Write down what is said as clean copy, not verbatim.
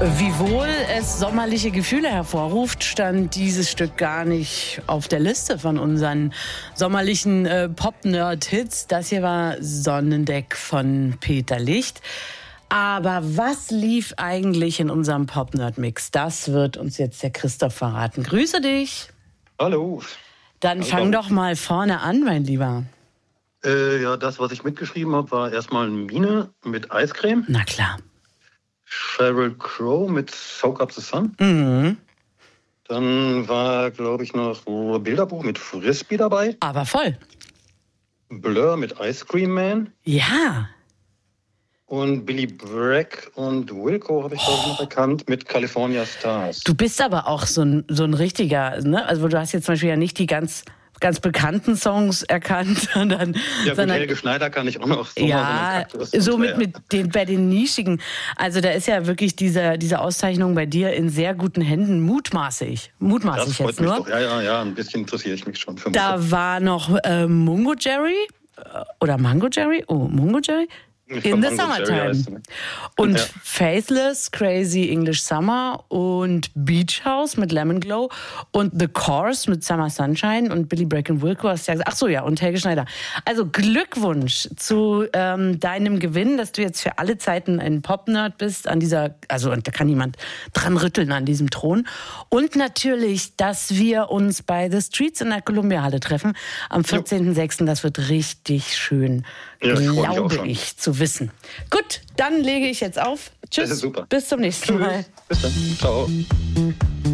Wiewohl es sommerliche Gefühle hervorruft, stand dieses Stück gar nicht auf der Liste von unseren sommerlichen Pop-Nerd-Hits. Das hier war Sonnendeck von Peter Licht. Aber was lief eigentlich in unserem Pop-Nerd-Mix? Das wird uns jetzt der Christoph verraten. Grüße dich. Hallo. Dann fang doch mal vorne an, mein Lieber. Ja, das, was ich mitgeschrieben habe, war erstmal Mine mit Eiscreme. Na klar. Sheryl Crow mit Soak Up the Sun. Mhm. Dann war, glaube ich, noch Bilderbuch mit Frisbee dabei. Aber voll. Blur mit Ice Cream Man. Ja. Und Billy Bragg und Wilco habe ich, glaube ich, noch erkannt mit California Stars. Du bist aber auch so ein richtiger, ne? Also du hast jetzt zum Beispiel ja nicht die ganz bekannten Songs erkannt, sondern Helge Schneider kann ich auch noch. So mit bei den nischigen. Also da ist ja wirklich diese Auszeichnung bei dir in sehr guten Händen, mutmaße ich jetzt nur. Doch. Ja, ein bisschen interessiere ich mich schon für Musik. Da war noch Mungo Jerry oder Mango Jerry? Oh, Mungo Jerry? In the Summertime. Und Faithless, Crazy English Summer und Beach House mit Lemon Glow und The Course mit Summer Sunshine und Billy Bragg und Wilco hast du ja gesagt. Ach so, ja, und Helge Schneider. Also Glückwunsch zu deinem Gewinn, dass du jetzt für alle Zeiten ein Pop-Nerd bist und da kann niemand dran rütteln an diesem Thron. Und natürlich, dass wir uns bei The Streets in der Columbia-Halle treffen am 14.06. Das wird richtig schön, glaube ich, zu wissen. Gut, dann lege ich jetzt auf. Tschüss. Das ist super. Bis zum nächsten Mal. Bis dann. Ciao.